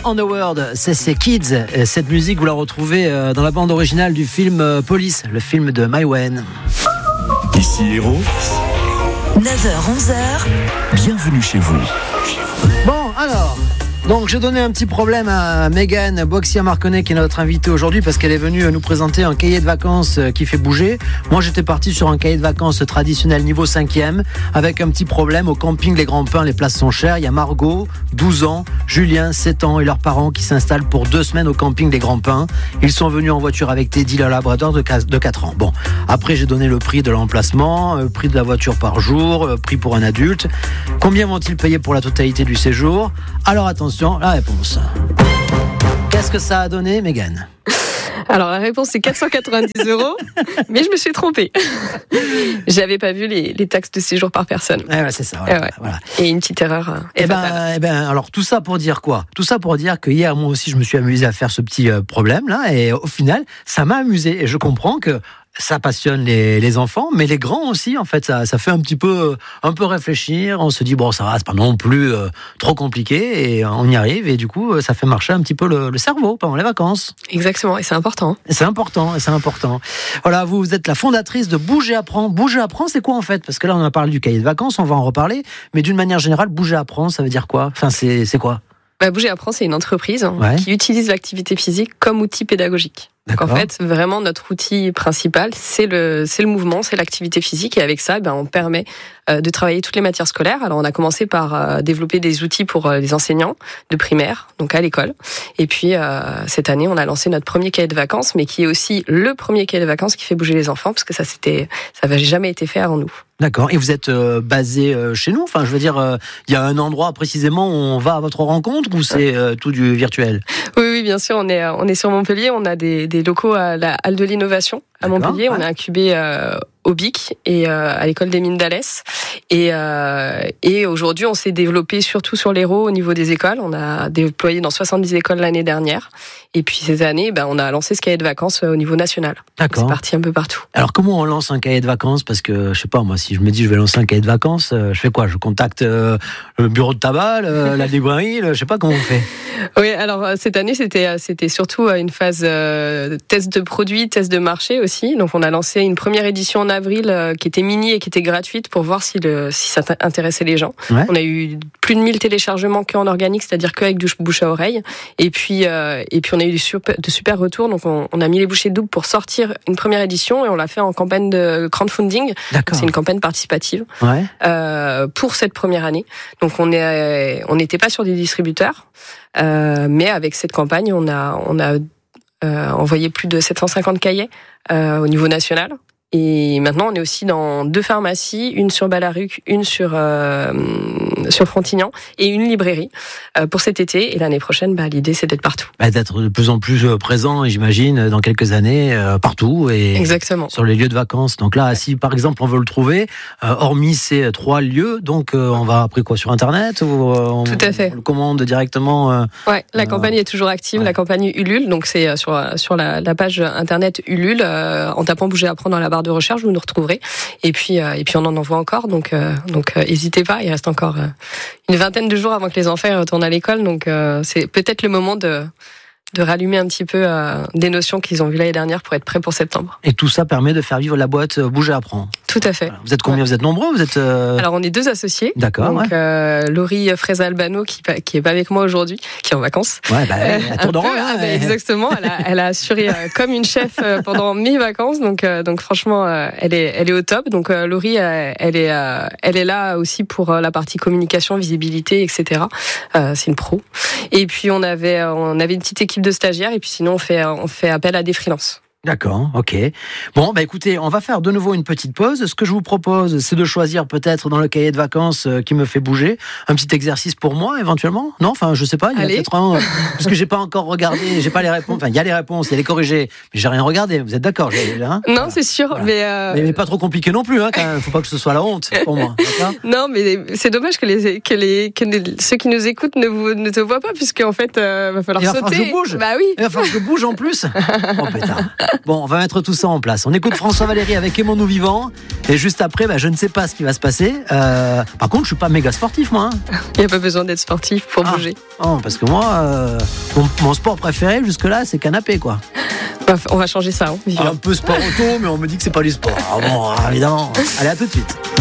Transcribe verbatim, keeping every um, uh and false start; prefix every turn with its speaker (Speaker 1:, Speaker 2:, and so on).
Speaker 1: on the World, c'est ces Kids. Cette musique, vous la retrouvez dans la bande originale du film Police, le film de Maïwenn.
Speaker 2: Ici Héros.
Speaker 3: neuf heures onze heures.
Speaker 2: Bienvenue chez vous.
Speaker 1: Bon, alors... Donc j'ai donné un petit problème à Mégane Boixier-Marconnet qui est notre invitée aujourd'hui parce qu'elle est venue nous présenter un cahier de vacances qui fait bouger. Moi j'étais parti sur un cahier de vacances traditionnel niveau cinquième avec un petit problème au camping Les Grands Pins, les places sont chères. Il y a Margot, douze ans, Julien, sept ans et leurs parents qui s'installent pour deux semaines au camping Les Grands Pins. Ils sont venus en voiture avec Teddy, le labrador de quatre ans. Bon, après j'ai donné le prix de l'emplacement, le prix de la voiture par jour, le prix pour un adulte. Combien vont-ils payer pour la totalité du séjour? Alors attention, la réponse. Qu'est-ce que ça a donné, Mégane?
Speaker 4: Alors la réponse c'est quatre cent quatre-vingt-dix euros, mais je me suis trompée. J'avais pas vu les, les taxes de séjour par personne.
Speaker 1: Eh ouais, c'est ça. Voilà,
Speaker 4: et, ouais.
Speaker 1: voilà.
Speaker 4: Et une petite erreur. Euh,
Speaker 1: eh ben, eh ben, alors tout ça pour dire quoi? Tout ça pour dire que hier moi aussi je me suis amusé à faire ce petit euh, problème là, et au final ça m'a amusé et je comprends que ça passionne les, les enfants, mais les grands aussi, en fait, ça, ça fait un petit peu, un peu réfléchir. On se dit, bon, ça va, c'est pas non plus euh, trop compliqué, et on y arrive, et du coup, ça fait marcher un petit peu le, le cerveau pendant les vacances.
Speaker 4: Exactement, et c'est important.
Speaker 1: Et c'est important, et c'est important. Voilà, vous, vous êtes la fondatrice de Bouger Apprend. Bouger Apprend, c'est quoi en fait? Parce que là, on a parlé du cahier de vacances, on va en reparler, mais d'une manière générale, Bouger Apprend, ça veut dire quoi? Enfin, c'est, c'est quoi?
Speaker 4: Bah, Bouger Apprend, c'est une entreprise
Speaker 1: ouais.
Speaker 4: qui utilise l'activité physique comme outil pédagogique. Donc en fait, vraiment, notre outil principal, c'est le, c'est le mouvement, c'est l'activité physique. Et avec ça, ben, on permet euh, de travailler toutes les matières scolaires. Alors, on a commencé par euh, développer des outils pour euh, les enseignants de primaire, donc à l'école. Et puis, euh, cette année, on a lancé notre premier cahier de vacances, mais qui est aussi le premier cahier de vacances qui fait bouger les enfants, parce que ça, c'était, ça n'avait jamais été fait avant nous.
Speaker 1: D'accord. Et vous êtes euh, basé euh, chez nous? Enfin, je veux dire, il euh, y a un endroit précisément où on va à votre rencontre ou c'est euh, tout du virtuel?
Speaker 4: Oui, oui, bien sûr. On est, on est sur Montpellier. On a des, des locaux à la Halle de l'Innovation à D'accord, Montpellier. Ouais. On est incubé euh, au B I C et euh, à l'école des mines d'Alès. Et, euh, et aujourd'hui, on s'est développé surtout sur l'Hérault au niveau des écoles. On a déployé dans soixante-dix écoles l'année dernière. Et puis cette année, ben, on a lancé ce cahier de vacances au niveau national.
Speaker 1: D'accord.
Speaker 4: C'est parti un peu partout.
Speaker 1: Alors comment on lance un cahier de vacances? Parce que je sais pas, moi, si je me dis je vais lancer un cahier de vacances, euh, je fais quoi? Je contacte euh, le bureau de tabac, le, la librairie, le, je sais pas comment on fait.
Speaker 4: Oui, alors cette année, c'était, c'était surtout une phase euh, test de produits, test de marché aussi. Donc on a lancé une première édition en avril euh, qui était mini et qui était gratuite pour voir si, le, si ça intéressait les gens. Ouais. On a eu plus de mille téléchargements qu'en organique, c'est-à-dire qu'avec du bouche à oreille. Et puis, euh, et puis on a eu de super, de super retours. Donc on, on a mis les bouchées doubles pour sortir une première édition et on l'a fait en campagne de crowdfunding.
Speaker 1: D'accord.
Speaker 4: C'est une campagne participative
Speaker 1: ouais.
Speaker 4: euh, pour cette première année. Donc on est, on n'était pas sur des distributeurs. Euh, mais avec cette campagne, on a, on a euh, envoyé plus de sept cent cinquante cahiers euh, au niveau national. Et maintenant, on est aussi dans deux pharmacies, une sur Ballaruc, une sur euh, sur Frontignan et une librairie euh, pour cet été. Et l'année prochaine, bah, l'idée, c'est d'être partout.
Speaker 1: Bah, d'être de plus en plus présent, j'imagine, dans quelques années, euh, partout et
Speaker 4: Exactement.
Speaker 1: Sur les lieux de vacances. Donc là, si par exemple on veut le trouver, euh, hormis ces trois lieux, donc euh, on va après quoi sur Internet ou euh, on,
Speaker 4: Tout à fait.
Speaker 1: on le commande directement. Euh,
Speaker 4: ouais, la euh, campagne est toujours active, ouais. La campagne Ulule. Donc c'est sur sur la, la page Internet Ulule, euh, en tapant Bouger Apprend dans la barre de recherche, vous nous retrouverez. Et puis, euh, et puis on en envoie encore, donc, euh, donc, n'hésitez euh, pas. Il reste encore euh, une vingtaine de jours avant que les enfants retournent à l'école, donc euh, c'est peut-être le moment de de rallumer un petit peu euh, des notions qu'ils ont vues l'année dernière pour être prêts pour septembre.
Speaker 1: Et tout ça permet de faire vivre la boîte Bouger Apprend.
Speaker 4: Tout à fait.
Speaker 1: Voilà. Vous êtes combien? Ouais. Vous êtes nombreux? Vous êtes euh...
Speaker 4: Alors on est deux associés.
Speaker 1: D'accord.
Speaker 4: Donc
Speaker 1: ouais.
Speaker 4: euh, Laurie Fraise-Albano qui qui est pas avec moi aujourd'hui, qui est en vacances.
Speaker 1: Ouais, bah, euh, à tour de rôle, hein,
Speaker 4: ah, bah, exactement. Elle a, elle a assuré euh, comme une chef euh, pendant mes vacances. Donc euh, donc franchement, euh, elle est elle est au top. Donc euh, Laurie, euh, elle est euh, elle est là aussi pour euh, la partie communication, visibilité, et cetera. Euh, c'est une pro. Et puis on avait on avait une petite équipe de stagiaires et puis sinon on fait on fait appel à des freelances.
Speaker 1: D'accord, ok. Bon, bah écoutez, on va faire de nouveau une petite pause. Ce que je vous propose, c'est de choisir peut-être dans le cahier de vacances euh, qui me fait bouger, un petit exercice pour moi, éventuellement. Non, enfin, je sais pas, il y a
Speaker 4: Allez.
Speaker 1: peut-être un... Parce que j'ai pas encore regardé, j'ai pas les réponses. Enfin, il y a les réponses, il y a les corrigés, mais j'ai rien regardé. Vous êtes d'accord? Hein
Speaker 4: non,
Speaker 1: voilà.
Speaker 4: c'est sûr,
Speaker 1: Voilà.
Speaker 4: mais, euh...
Speaker 1: mais... mais pas trop compliqué non plus, hein, quand même. Faut pas que ce soit la honte pour moi. D'accord?
Speaker 4: Non, mais c'est dommage que les que les que les, ceux qui nous écoutent ne vous ne te voient pas, puisque en fait, euh, va falloir
Speaker 1: il va
Speaker 4: sauter.
Speaker 1: Falloir que je bouge.
Speaker 4: Bah oui.
Speaker 1: Il va falloir que je bouge en plus. Oh putain. Bon, on va mettre tout ça en place. On écoute François Valéry avec Aimons-nous vivants. Et juste après, bah, je ne sais pas ce qui va se passer. Euh, par contre, je suis pas méga sportif, moi. Hein.
Speaker 4: Il n'y a pas besoin d'être sportif pour
Speaker 1: ah.
Speaker 4: bouger.
Speaker 1: Non, parce que moi, euh, mon, mon sport préféré jusque-là, c'est canapé, quoi.
Speaker 4: On va changer ça. Hein,
Speaker 1: un peu sport auto, mais on me dit que c'est pas du sport. Ah bon, évidemment. Allez, à tout de suite.